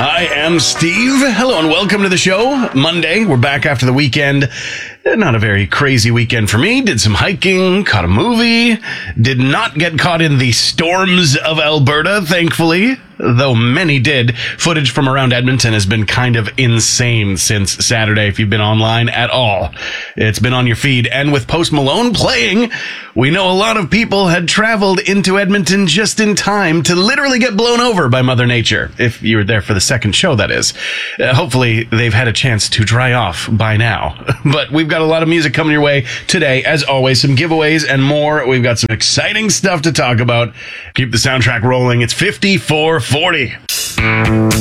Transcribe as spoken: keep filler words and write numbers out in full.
I am Steve. Hello and welcome to the show. Monday, we're back after the weekend. Not a very crazy weekend for me. Did some hiking, caught a movie, did not get caught in the storms of Alberta, thankfully, though many did. Footage from around Edmonton has been kind of insane since Saturday, if you've been online at all. It's been on your feed, and with Post Malone playing, we know a lot of people had traveled into Edmonton just in time to literally get blown over by Mother Nature, if you were there for the second show, that is. Uh, hopefully, they've had a chance to dry off by now. But we've got a lot of music coming your way today. As always, some giveaways and more. We've got some exciting stuff to talk about. Keep the soundtrack rolling. It's fifty-four forty.